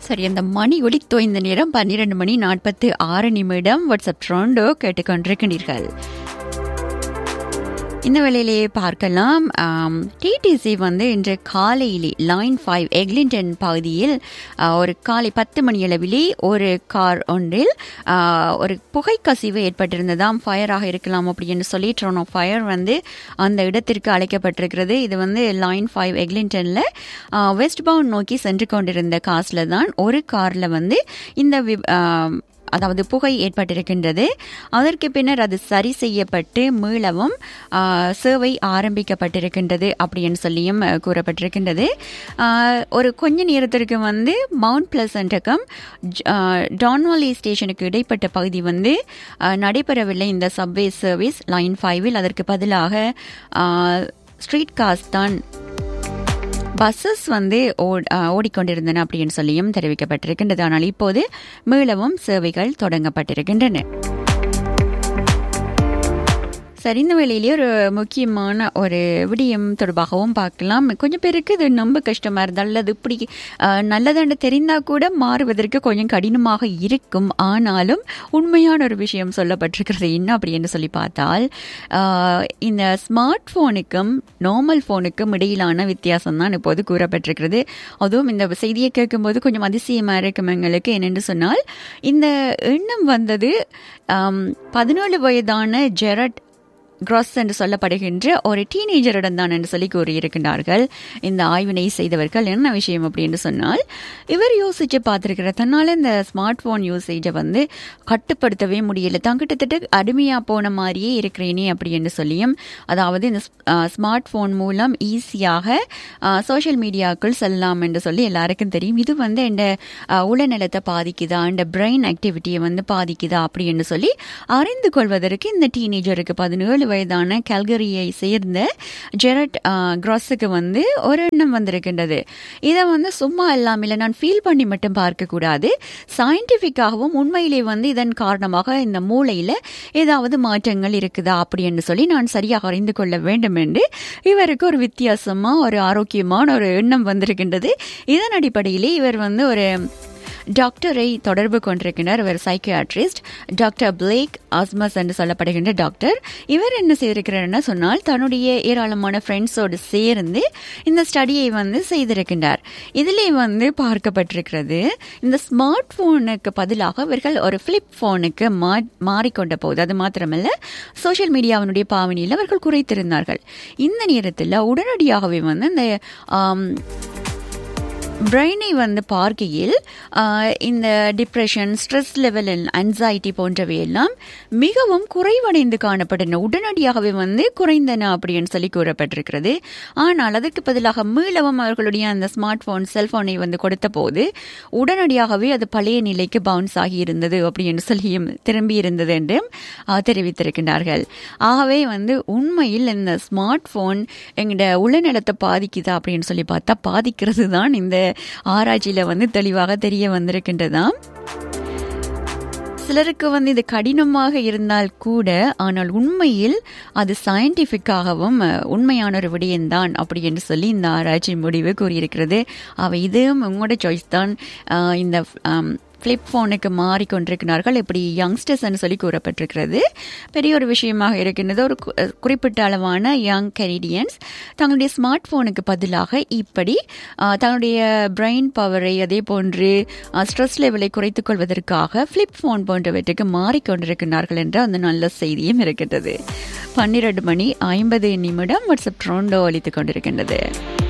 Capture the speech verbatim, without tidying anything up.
சரி, அந்த மணி ஒலி தோய்ந்த நேரம் பன்னிரண்டு மணி நாற்பத்தி ஆறு நிமிடம். வாட்ஸ்அப் ட்ரோண்டோ கேட்டுக்கொண்டிருக்கிறீர்கள். இந்த வேளையிலேயே பார்க்கலாம், டிடிசி வந்து இன்று காலையிலே லைன் ஃபைவ் எக்லிங்டன் பகுதியில் ஒரு காலை பத்து மணி அளவிலே ஒரு கார் ஒன்றில் ஒரு புகை கசிவு ஏற்பட்டிருந்ததாம். ஃபயராக இருக்கலாம் அப்படின்னு சொல்லி ட்ரோனோ ஃபயர் வந்து அந்த இடத்திற்கு அழைக்கப்பட்டிருக்கிறது. இது வந்து லைன் ஃபைவ் எக்லிங்டனில் வெஸ்ட் பவுண்ட் நோக்கி சென்று கொண்டிருந்த காசில் தான் ஒரு காரில் வந்து இந்த அதாவது புகை ஏற்பட்டிருக்கின்றது. அதற்கு பின்னர் அது சரி செய்யப்பட்டு மீளவும் சேவை ஆரம்பிக்கப்பட்டிருக்கின்றது அப்படின்னு சொல்லியும் கூறப்பட்டிருக்கின்றது. ஒரு கொஞ்ச நேரத்திற்கு வந்து மவுண்ட் பிளசன்ட்டுக்கும் டான்வாலி ஸ்டேஷனுக்கு இடைப்பட்ட பகுதி வந்து நடைபெறவில்லை இந்த சப்வே சர்வீஸ் லைன் ஃபைவில். அதற்கு பதிலாக ஸ்ட்ரீட் கார்ஸ் தான், பஸ்ஸஸ் வந்து ஓடிக்கொண்டிருந்தன அப்படின்னு சொல்லியும் தெரிவிக்கப்பட்டிருக்கின்றது. ஆனால் இப்போது மீளவும் சேவைகள் தொடங்கப்பட்டிருக்கின்றன. சரி, இந்த வேளையிலேயே ஒரு முக்கியமான ஒரு விடயம் தொடர்பாகவும் பார்க்கலாம். கொஞ்சம் பேருக்கு இது ரொம்ப கஷ்டமாக இருந்தால் அல்லது இப்படி நல்லதாண்டு தெரிந்தால் கூட மாறுவதற்கு கொஞ்சம் கடினமாக இருக்கும். ஆனாலும் உண்மையான ஒரு விஷயம் சொல்லப்பட்டிருக்கிறது. என்ன அப்படின்னு சொல்லி பார்த்தால், இந்த ஸ்மார்ட் ஃபோனுக்கும் நார்மல் ஃபோனுக்கும் இடையிலான வித்தியாசம் தான் இப்போது கூறப்பட்டிருக்கிறது. அதுவும் இந்த செய்தியை கேட்கும்போது கொஞ்சம் அதிசயமாக இருக்கும் எங்களுக்கு. என்னென்று சொன்னால், இந்த எண்ணம் வந்தது பதினேழு வயதான ஜெரட் கிராஸ் என்று சொல்லப்படுகின்ற ஒரு டீனேஜரிடம் தான் என்று சொல்லி கூறியிருக்கின்றார்கள் இந்த ஆய்வினை செய்தவர்கள். என்ன விஷயம் அப்படின்னு சொன்னால், இவர் யோசிச்சு பார்த்திருக்கிற தன்னால் இந்த ஸ்மார்ட் போன் யூசேஜை வந்து கட்டுப்படுத்தவே முடியல, தான் கிட்டத்தட்ட அடிமையா போன மாதிரியே இருக்கிறேனே அப்படின்னு சொல்லியும், அதாவது இந்த ஸ்மார்ட் போன் மூலம் ஈஸியாக சோஷியல் மீடியாக்கள் செல்லலாம் என்று சொல்லி எல்லாருக்கும் தெரியும். இது வந்து இந்த உளநலத்தை பாதிக்குதா, இந்த பிரெயின் ஆக்டிவிட்டியை வந்து பாதிக்குதா அப்படின்னு சொல்லி அறிந்து கொள்வதற்கு இந்த டீனேஜருக்கு பதினேழு வயதான கல்கரியை சேர்ந்த ஜெரட் கிராஸுக்கு வந்து ஒரு எண்ணம் வந்திருக்கின்றது. இதை வந்து சும்மா இல்லாமல் நான் ஃபீல் பண்ணி மட்டும் பார்க்கக்கூடாது, சயின்டிஃபிக்காகவும் உண்மையிலே வந்து இதன் காரணமாக இந்த மூளையில் ஏதாவது மாற்றங்கள் இருக்குதா அப்படின்னு சொல்லி நான் சரியாக அறிந்து கொள்ள வேண்டும் என்று இவருக்கு ஒரு வித்தியாசமாக ஒரு ஆரோக்கியமான ஒரு எண்ணம் வந்திருக்கின்றது. இதன் அடிப்படையிலே இவர் வந்து ஒரு டாக்டரை தொடர்பு கொண்டிருக்கிறார். இவர் சைக்கியாட்ரிஸ்ட் டாக்டர் பிளேக் ஆஸ்மஸ் என்று சொல்லப்படுகின்ற டாக்டர். இவர் என்ன செய்திருக்கிறார்னா சொன்னால், தன்னுடைய ஏராளமான ஃப்ரெண்ட்ஸோடு சேர்ந்து இந்த ஸ்டடியை வந்து செய்திருக்கின்றார். இதிலே வந்து பார்க்கப்பட்டிருக்கிறது, இந்த ஸ்மார்ட் போனுக்கு பதிலாக இவர்கள் ஒரு பிளிப் போனுக்கு மாறிக்கொண்ட போது, அது மாத்திரமல்ல சோஷியல் மீடியாவினுடைய பாவனையில் அவர்கள் குறைத்திருந்தார்கள். இந்த நேரத்தில் உடனடியாகவே வந்து இந்த பிரெயினை வந்து பார்க்கையில் இந்த டிப்ரெஷன், ஸ்ட்ரெஸ் லெவல், அன்சைட்டி போன்றவையெல்லாம் மிகவும் குறைவடைந்து காணப்பட்டன, உடனடியாகவே வந்து குறைந்தன அப்படின்னு சொல்லி கூறப்பட்டிருக்கிறது. ஆனால் அதற்கு பதிலாக மீளவும் அவர்களுடைய அந்த ஸ்மார்ட் போன் செல்போனை வந்து கொடுத்த போது உடனடியாகவே அது பழைய நிலைக்கு பவுன்ஸ் ஆகி இருந்தது அப்படின்னு சொல்லியும் திரும்பி இருந்தது என்றும் தெரிவித்திருக்கின்றார்கள். ஆகவே வந்து உண்மையில் இந்த ஸ்மார்ட் போன் எங்களோட உளநலத்தை பாதிக்குதா அப்படின்னு சொல்லி பார்த்தா பாதிக்கிறது தான் இந்த ஆராய்ச்சியில வந்து தெளிவாக தெரிய வந்திருக்கின்றதாம். சிலருக்கு வந்து இது கடினமாக இருந்தால் கூட, ஆனால் உண்மையில் அது சயின்டிஃபிக்காகவும் உண்மையான ஒரு விடயம்தான் அப்படி என்று சொல்லி இந்த ஆராய்ச்சி முடிவு கூறியிருக்கிறது. அவை இதுவும் உங்களோட சாய்ஸ் தான். இந்த ஃப்ளிப் ஃபோனுக்கு மாறிக்கொண்டிருக்கிறார்கள் இப்படி யங்ஸ்டர்ஸ் என்று சொல்லி கூறப்பட்டிருக்கிறது. பெரிய ஒரு விஷயமாக இருக்கின்றது. ஒரு குறிப்பிட்ட அளவான யங் கெனடியன்ஸ் தங்களுடைய ஸ்மார்ட் ஃபோனுக்கு பதிலாக இப்படி தங்களுடைய பிரெயின் பவரை, அதே போன்று ஸ்ட்ரெஸ் லெவலை குறைத்துக் கொள்வதற்காக ஃப்ளிப் ஃபோன் போன்றவற்றுக்கு மாறிக்கொண்டிருக்கிறார்கள் என்ற அந்த நல்ல செய்தியும் இருக்கின்றது. பன்னிரண்டு மணி ஐம்பது நிமிடம் வாட்ஸ்அப் ட்ரோண்டோ அளித்துக் கொண்டிருக்கின்றது.